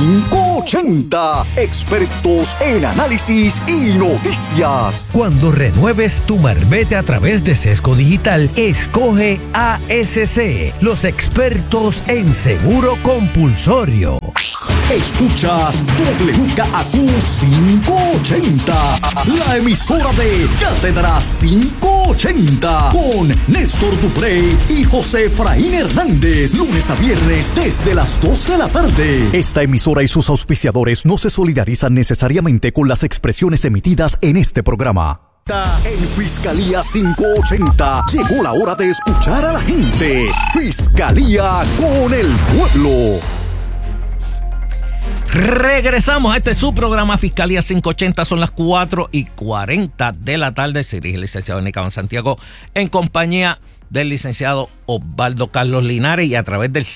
580, expertos en análisis y noticias. Cuando renueves tu marbete a través de Sesco Digital, escoge ASC, los expertos en seguro compulsorio. Escuchas WKAQ 580, la emisora de Cátedra 580, con Néstor Duprey y José Efraín Hernández, lunes a viernes desde las 2 de la tarde. Esta emisora y sus auspiciadores no se solidarizan necesariamente con las expresiones emitidas en este programa. En Fiscalía 580 llegó la hora de escuchar a la gente. Fiscalía con el pueblo. Regresamos a su programa Fiscalía 580, son las 4:40 de la tarde. Se dirige el licenciado Nicabán Santiago en compañía del licenciado Osvaldo Carlos Linares y a través del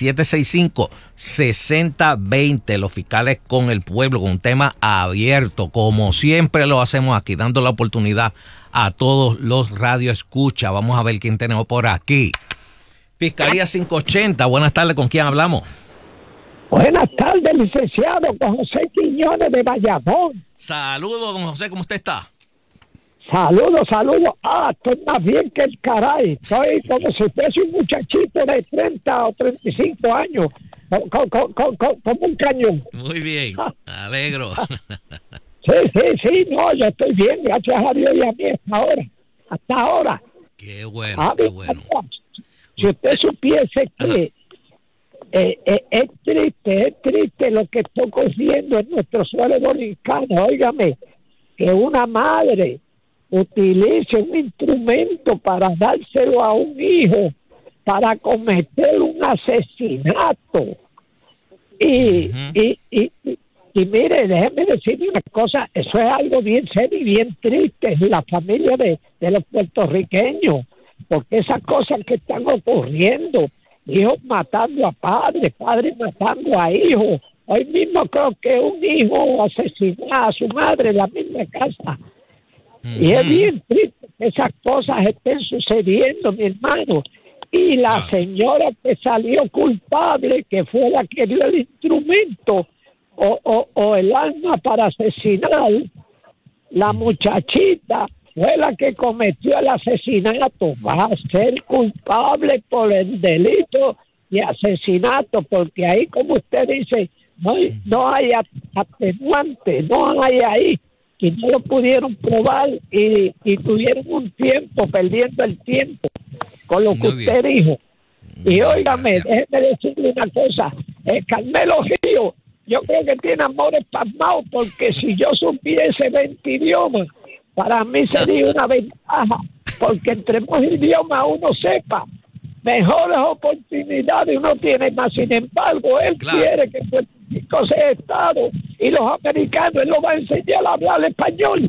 765-6020, los fiscales con el pueblo, con un tema abierto, como siempre lo hacemos aquí, dando la oportunidad a todos los radioescuchas. Vamos a ver quién tenemos por aquí. Fiscalía 580, buenas tardes, ¿con quién hablamos? Buenas tardes, licenciado, con José Quiñones de Bayamón. Saludos, don José, ¿cómo usted está? Saludos. Estoy más bien que el caray. Estoy como si fuese un muchachito de 30 o 35 años, como un cañón. Muy bien, me alegro. Sí, no, yo estoy bien, gracias a Dios y a mí hasta ahora. Qué bueno, qué bueno. Si usted supiese que es triste lo que está ocurriendo en nuestro suelo dominicano. Óigame, que una madre utilice un instrumento para dárselo a un hijo para cometer un asesinato. Y mire, déjeme decirle una cosa, eso es algo bien serio y bien triste en la familia de los puertorriqueños, porque esas cosas que están ocurriendo, hijos matando a padres, padres matando a hijos. Hoy mismo creo que un hijo asesinó a su madre en la misma casa. Y es bien triste que esas cosas estén sucediendo, mi hermano. Y la señora que salió culpable, que fue la que dio el instrumento o el arma para asesinar, la muchachita fue la que cometió el asesinato, va a ser culpable por el delito de asesinato, porque ahí, como usted dice, no hay atenuante, no hay ahí, que no lo pudieron probar y tuvieron un tiempo, perdiendo el tiempo con lo que usted dijo. Y óigame, déjeme decirle una cosa, Carmelo Ríos, yo creo que tiene amores pasmados, porque si yo supiese 20 idiomas, para mí sería una ventaja, porque entre más idiomas uno sepa, mejores oportunidades uno tiene más. Sin embargo, él quiere que Puerto Rico sea Estado y los americanos, él lo va a enseñar a hablar español.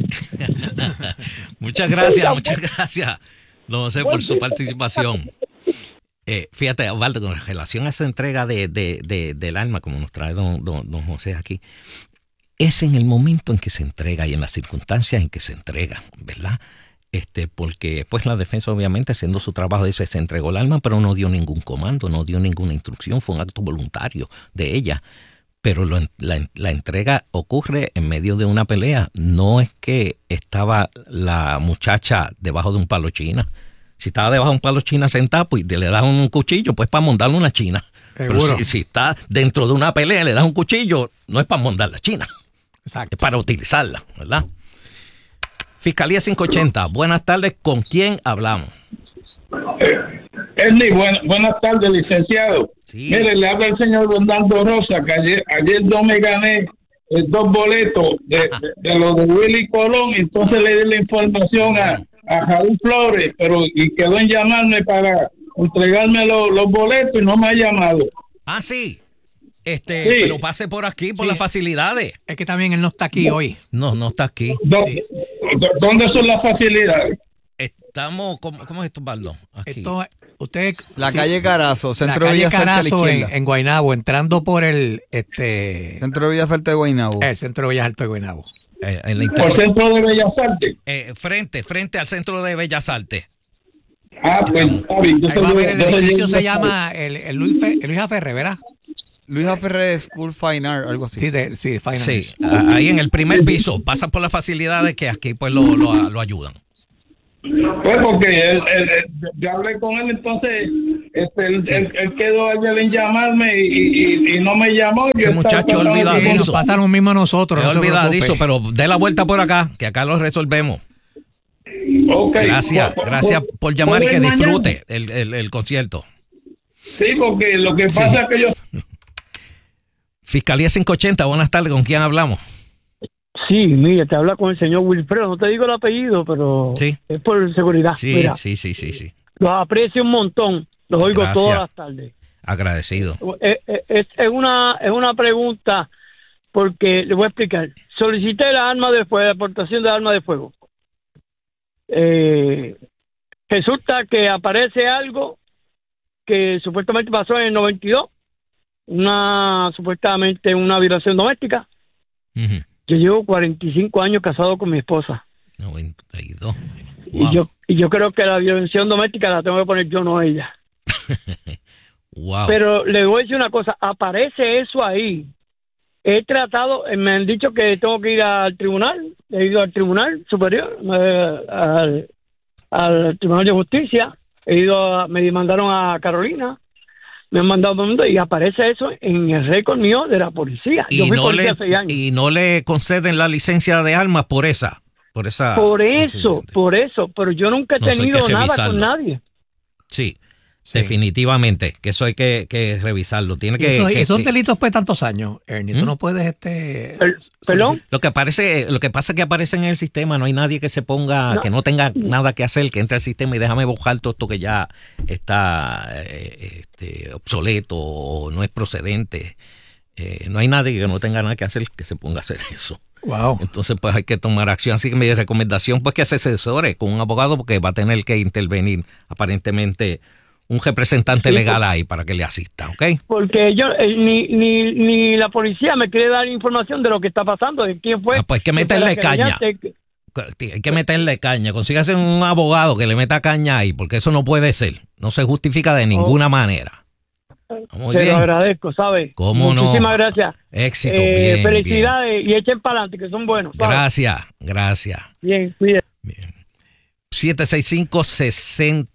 Muchas gracias, don José, por su participación. Fíjate, Osvaldo, con relación a esa entrega del arma, como nos trae don José aquí, es en el momento en que se entrega y en las circunstancias en que se entrega, ¿verdad? Porque pues la defensa, obviamente, haciendo su trabajo, dice, se entregó el arma, pero no dio ningún comando, no dio ninguna instrucción, fue un acto voluntario de ella. Pero la entrega ocurre en medio de una pelea. No es que estaba la muchacha debajo de un palo china. Si estaba debajo de un palo china sentada, pues le das un cuchillo, pues para montarle una china. Pero si está dentro de una pelea, le das un cuchillo, no es para montar la china. Exacto. Es para utilizarla, ¿verdad? Fiscalía 580, buenas tardes, ¿con quién hablamos? Ernie, buenas tardes, licenciado. Sí. Mire, le habla el señor Ronaldo Rosa, que ayer yo me gané 2 boletos de los de Willy Colón, entonces le di la información a Raúl Flores, y quedó en llamarme para entregarme los boletos y no me ha llamado. Ah, sí. Sí. Pero pase por aquí, por las facilidades. Es que también él no está aquí hoy. No está aquí. ¿Dónde son las facilidades? Estamos, ¿cómo es esto, Osvaldo? Aquí. La calle Carazo, Centro de Bellas Artes a la izquierda. En Guaynabo, entrando por el Centro de Bellas Artes de Guaynabo. El Centro de Bellas Artes de Guaynabo. ¿Por Centro de Bellas Artes? Frente al Centro de Bellas Artes. Pues está bien. El edificio se llama el Luis Aferre, ¿verdad? Luisa Ferrer School Fine Art, algo así. Sí, Fine Art. Sí, ahí en el primer piso. Pasan por las facilidades que aquí pues lo ayudan. Pues porque yo hablé con él, entonces él quedó ayer en llamarme y no me llamó. Qué muchacho olvidadizo. Nos pasa lo mismo a nosotros. No olvidadizo, pero dé la vuelta por acá, que acá lo resolvemos. Okay. Gracias por llamar y que disfrute el concierto. Sí, porque lo que pasa es que yo... Fiscalía 580, buenas tardes, ¿con quién hablamos? Sí, mira, te habla con el señor Wilfredo, no te digo el apellido, pero sí, es por seguridad. Sí, mira, sí. Los aprecio un montón, los oigo todas las tardes. Agradecido. Es una pregunta, porque le voy a explicar. Solicité la aportación de arma de fuego. Resulta que aparece algo que supuestamente pasó en el 92, supuestamente una violación doméstica. Uh-huh. Yo llevo 45 años casado con mi esposa. 92. Wow. Y yo creo que la violación doméstica la tengo que poner yo, no ella. Wow. Pero le voy a decir una cosa, aparece eso ahí. He tratado, me han dicho que tengo que ir al tribunal, he ido al tribunal superior, al tribunal de justicia, me mandaron a Carolina, me han mandado y aparece eso en el récord mío de la policía. Yo fui policía hace 6 años. Y no le conceden la licencia de armas por eso, pero yo nunca he tenido nada con nadie. Sí. Definitivamente, que eso hay que revisarlo. Tiene esos delitos pues tantos años, Ernie. Tú no puedes ¿Perdón? Lo que pasa es que aparece en el sistema, no hay nadie que se ponga, que no tenga nada que hacer, que entre al sistema y déjame buscar todo esto que ya está obsoleto o no es procedente. No hay nadie que no tenga nada que hacer que se ponga a hacer eso. Wow. Entonces pues hay que tomar acción. Así que mi recomendación pues que se asesore con un abogado porque va a tener que intervenir aparentemente un representante legal ahí para que le asista, ¿ok? Porque yo ni la policía me quiere dar información de lo que está pasando, de quién fue. Pues hay que meterle caña. Hay que meterle caña. Consígase un abogado que le meta caña ahí, porque eso no puede ser. No se justifica de ninguna manera. Te lo agradezco, ¿sabes? ¿Cómo no? Muchísimas gracias. Éxito, bien. Felicidades y echen para adelante, que son buenos, ¿sabes? Gracias. Bien, cuídate. Bien. 765-6020.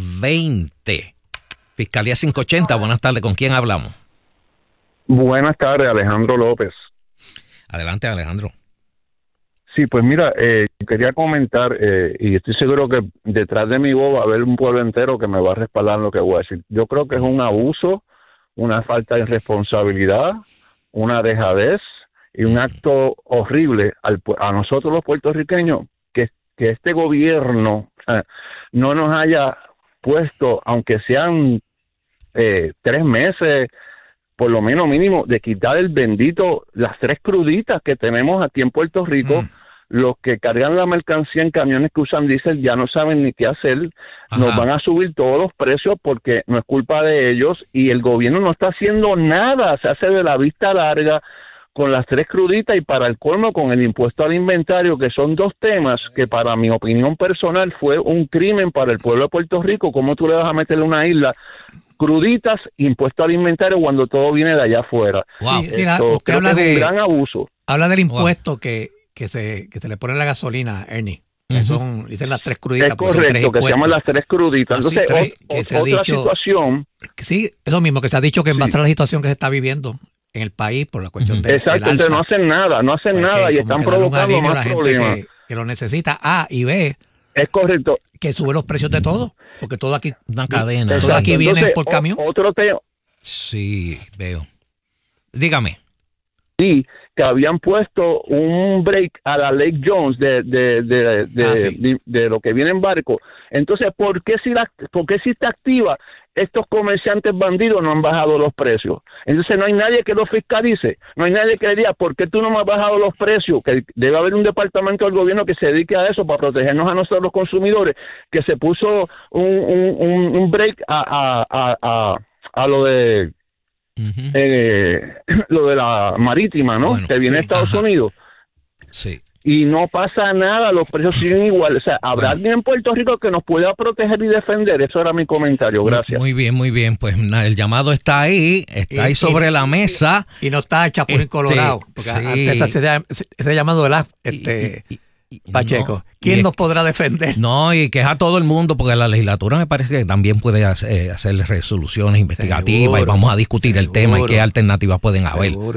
Fiscalía 580, buenas tardes, ¿con quién hablamos? Buenas tardes, Alejandro López. Adelante, Alejandro. Sí, pues mira, quería comentar, y estoy seguro que detrás de mi voz va a haber un pueblo entero que me va a respaldar lo que voy a decir. Yo creo que es un abuso, una falta de responsabilidad, una dejadez y un acto horrible a nosotros los puertorriqueños que este gobierno no nos haya puesto, aunque sean 3 meses, por lo menos mínimo, de quitar las 3 cruditas que tenemos aquí en Puerto Rico. Los que cargan la mercancía en camiones que usan diésel ya no saben ni qué hacer. Ajá. Nos van a subir todos los precios porque no es culpa de ellos y el gobierno no está haciendo nada, se hace de la vista larga con las 3 cruditas y para el colmo con el impuesto al inventario, que son 2 temas que para mi opinión personal fue un crimen para el pueblo de Puerto Rico. ¿Cómo tú le vas a meterle una isla cruditas, impuesto al inventario cuando todo viene de allá afuera? Wow. Creo que es un gran abuso. Habla del impuesto que se le pone a la gasolina, Ernie. Que son, dicen las 3 cruditas. Es correcto, que se llaman las 3 cruditas. Entonces, otra situación. Sí, eso mismo, que se ha dicho que en base a la situación que se está viviendo en el país por la cuestión de exacto, entonces no hacen nada y están provocando más problemas. Que lo necesita, y B, es correcto, que sube los precios de todo, porque todo aquí, una cadena. Todo aquí viene entonces, por camión. Otro tema. Sí, veo. Dígame. Sí, que habían puesto un break a la Lake Jones de lo que viene en barco. Entonces, ¿por qué si está activa? Estos comerciantes bandidos no han bajado los precios. Entonces no hay nadie que los fiscalice, no hay nadie que le diga, ¿por qué tú no me has bajado los precios? Que debe haber un departamento del gobierno que se dedique a eso para protegernos a nosotros los consumidores, que se puso un break a lo de lo de la marítima, ¿no? Bueno, que viene de Estados Unidos. Sí. y no pasa nada, los precios siguen igual. O sea, ¿habrá alguien en Puerto Rico que nos pueda proteger y defender? Eso era mi comentario, gracias. Muy bien, pues el llamado está ahí, sobre la mesa. Y no está Chapulín Colorado, porque antes ese llamado de Pacheco. ¿Quién nos podrá defender? No, y que es a todo el mundo, porque la legislatura me parece que también puede hacer resoluciones investigativas y vamos a discutir el tema y qué alternativas pueden haber.